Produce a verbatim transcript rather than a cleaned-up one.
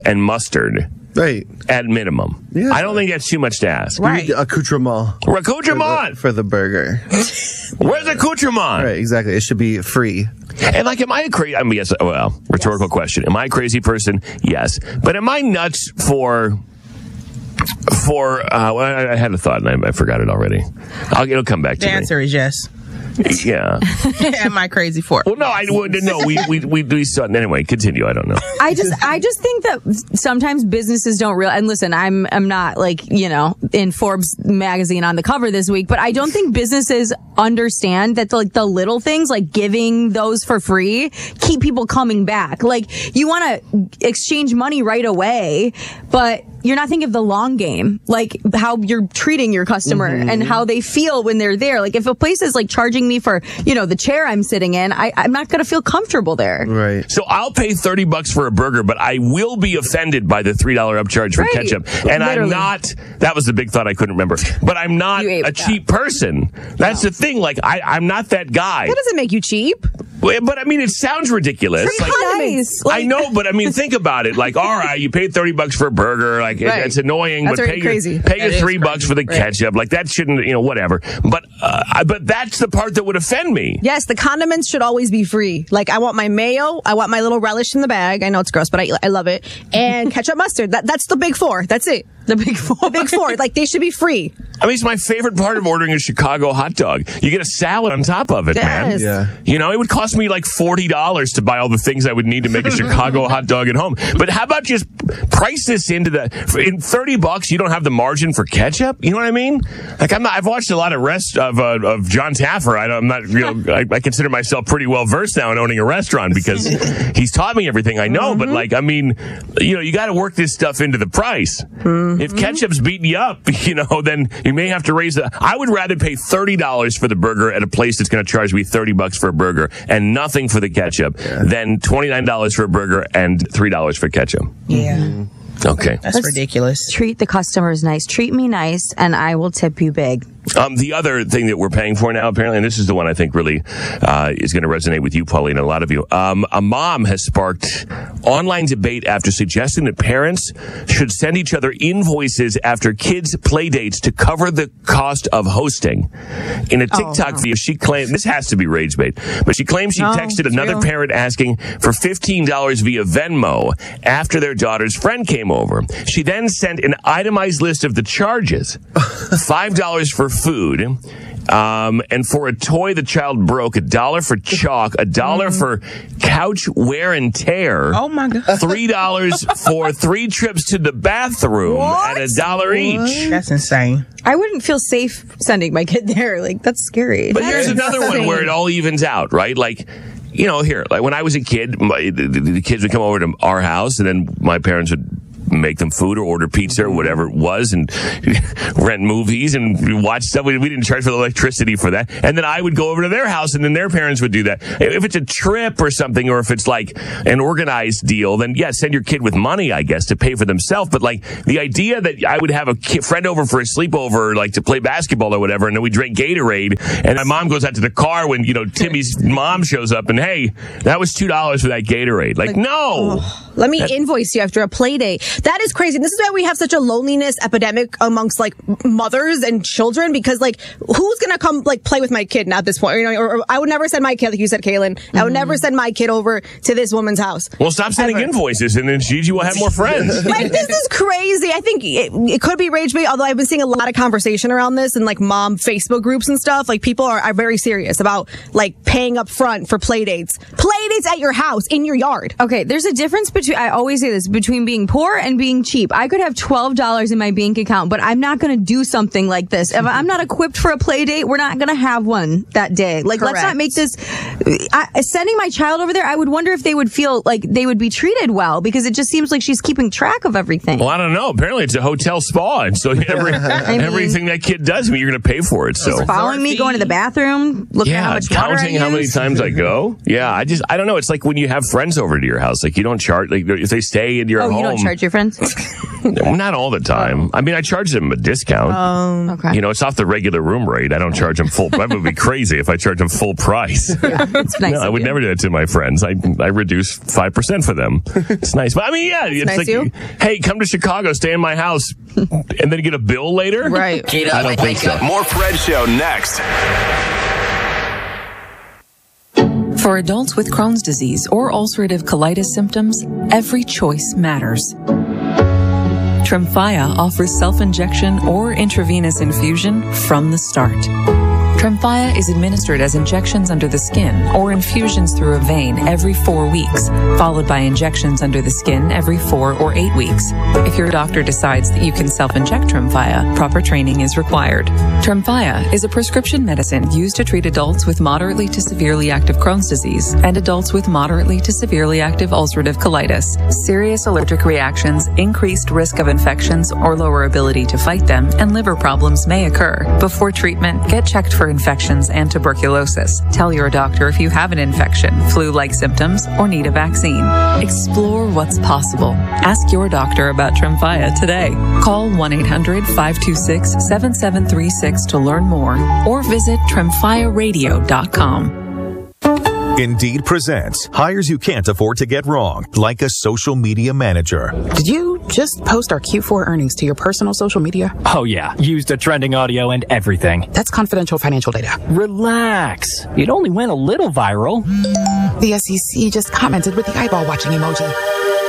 and mustard. Right. At minimum. Yeah. I don't think that's too much to ask. Right. Accoutrement. Accoutrement. For, for the burger. Where's accoutrement? Right, exactly. It should be free. And like, am I a crazy, I mean, yes, well, rhetorical yes. question. Am I a crazy person? Yes. But am I nuts for, for, uh, well, I, I had a thought and I, I forgot it already. I'll, it'll come back to the me. The answer is yes. Yeah. Am I crazy for it? Well, no, I wouldn't. No, we we we do something anyway. Continue. I don't know. I just I just think that sometimes businesses don't real. And listen, I'm I'm not like you know in Forbes magazine on the cover this week, but I don't think businesses understand that the, like the little things like giving those for free keep people coming back. Like you want to exchange money right away, but you're not thinking of the long game, like how you're treating your customer mm-hmm. and how they feel when they're there. Like if a place is like charging me for, you know, the chair I'm sitting in, I, I'm not going to feel comfortable there. Right. So I'll pay thirty bucks for a burger, but I will be offended by the three dollars upcharge for right. ketchup. And Literally. I'm not, that was the big thought I couldn't remember, but I'm not a cheap that. person. That's no. the thing. Like I, I'm not that guy. That doesn't make you cheap. But I mean, it sounds ridiculous. Like, nice. Like, I know, but I mean, think about it. Like, all right, you paid thirty bucks for a burger. Like, right. it, it's annoying, that's but pay crazy. your, pay that your three crazy. bucks for the right. ketchup. Like, that shouldn't, you know, whatever. But, uh, but that's the part that would offend me. Yes, the condiments should always be free. Like, I want my mayo, I want my little relish in the bag. I know it's gross, but I, I love it. And ketchup, mustard. That, that's the big four. That's it. The big four. The big four. Like, they should be free. I mean, it's my favorite part of ordering a Chicago hot dog. You get a salad on top of it, yes. man. Yeah. You know, it would cost me like forty dollars to buy all the things I would need to make a Chicago hot dog at home. But how about just price this into the, in thirty bucks, you don't have the margin for ketchup? You know what I mean? Like, I'm not, I've watched a lot of rest of, uh, of John Taffer. I, I'm not, you know, I, I consider myself pretty well versed now in owning a restaurant because he's taught me everything I know. Mm-hmm. But like, I mean, you know, you got to work this stuff into the price. Mm-hmm. If ketchup's beating you up, you know, then you may have to raise the, I would rather pay thirty dollars for the burger at a place that's going to charge me thirty bucks for a burger and nothing for the ketchup yeah. than twenty-nine dollars for a burger and three dollars for ketchup. Yeah. Mm-hmm. Okay. That's Let's ridiculous. Treat the customers nice. Treat me nice, and I will tip you big. Um, the other thing that we're paying for now, apparently, and this is the one I think really uh, is going to resonate with you, Pauline, and a lot of you. Um, a mom has sparked online debate after suggesting that parents should send each other invoices after kids' play dates to cover the cost of hosting. In a TikTok oh, no. video, she claimed, this has to be rage bait, but she claims she no, texted another real. parent asking for fifteen dollars via Venmo after their daughter's friend came over. She then sent an itemized list of the charges. five dollars for food, um, and for a toy the child broke, a dollar for chalk, a dollar mm. for couch wear and tear. Oh my God. Three dollars for three trips to the bathroom what? at a dollar each. That's insane. I wouldn't feel safe sending my kid there. Like, that's scary. But that's here's another insane. one where it all evens out, right? Like, you know, here, like when I was a kid, my, the, the kids would come over to our house, and then my parents would make them food or order pizza or whatever it was and rent movies and watch stuff. We, we didn't charge for the electricity for that. And then I would go over to their house and then their parents would do that. If it's a trip or something, or if it's like an organized deal, then yeah, send your kid with money, I guess, to pay for themselves. But like the idea that I would have a kid, friend over for a sleepover, like to play basketball or whatever, and then we drink Gatorade, and my mom goes out to the car when, you know, Timmy's mom shows up and, hey, that was two dollars for that Gatorade. Like, like no. Oh, let me that, invoice you after a play date. That is crazy. This is why we have such a loneliness epidemic amongst like mothers and children, because like who's gonna come like play with my kid now at this point? You know, or, or I would never send my kid, like you said, Kaylin. Mm-hmm. I would never send my kid over to this woman's house. Well, stop sending ever. invoices, and then Gigi will have more friends. Like, this is crazy. I think it, it could be rage bait, although I've been seeing a lot of conversation around this in like mom Facebook groups and stuff. Like people are, are very serious about like paying up front for play dates. Play dates at your house, in your yard. Okay, there's a difference between, I always say this, between being poor and being cheap. I could have twelve dollars in my bank account, but I'm not going to do something like this. If I'm not equipped for a play date, we're not going to have one that day. Like, Correct. Let's not make this, I, sending my child over there, I would wonder if they would feel like they would be treated well, because it just seems like she's keeping track of everything. Well, I don't know. Apparently it's a hotel spa, and so every, I mean, everything that kid does, I mean, you're going to pay for it. So following me, going to the bathroom, looking yeah, at how much counting water I how use. many times I go. Yeah, I just, I don't know. It's like when you have friends over to your house, like you don't charge, like if they stay in your oh, home. You don't charge your friends? Not all the time. I mean, I charge them a discount. Um, Okay. You know, it's off the regular room rate. I don't charge them full. That would be crazy if I charge them full price. It's nice. No, I of would you. never do that to my friends. I I reduce five percent for them. It's nice. But I mean, yeah, it's nice like, you. hey, come to Chicago, stay in my house, and then get a bill later. Right. Get I up, don't think wake so. up. More Fred Show next. For adults with Crohn's disease or ulcerative colitis symptoms, every choice matters. Tremfya offers self-injection or intravenous infusion from the start. Tremfya is administered as injections under the skin or infusions through a vein every four weeks, followed by injections under the skin every four or eight weeks. If your doctor decides that you can self-inject Tremfya, proper training is required. Tremfya is a prescription medicine used to treat adults with moderately to severely active Crohn's disease and adults with moderately to severely active ulcerative colitis. Serious allergic reactions, increased risk of infections or lower ability to fight them, and liver problems may occur. Before treatment, get checked for infections and tuberculosis. Tell your doctor if you have an infection, flu-like symptoms, or need a vaccine. Explore what's possible. Ask your doctor about Tremfya today. Call one eight hundred five two six seven seven three six to learn more or visit tremfya radio dot com. Indeed presents hires you can't afford to get wrong, like a social media manager. Did you just post our Q four earnings to your personal social media? Oh yeah, used the trending audio and everything. That's confidential financial data. Relax. It only went a little viral. The S E C just commented with the eyeball watching emoji.